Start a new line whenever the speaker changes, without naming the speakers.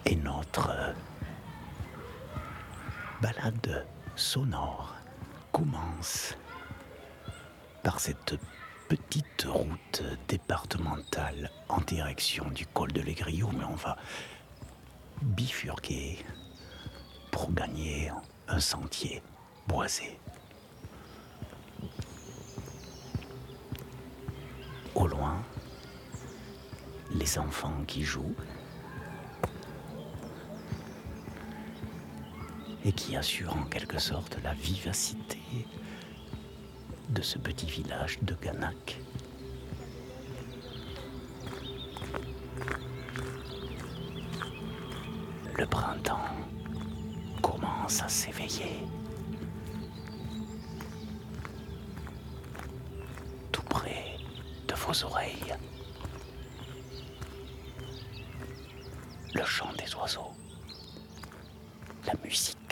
Et notre balade sonore commence par cette petite route départementale en direction du col de l'Aigriou, mais on va bifurquer pour gagner un sentier boisé. Au loin, les enfants qui jouent et qui assurent en quelque sorte la vivacité de ce petit village de Ganac. Le printemps commence à s'éveiller. Tout près de vos oreilles. Le chant des oiseaux. La musique.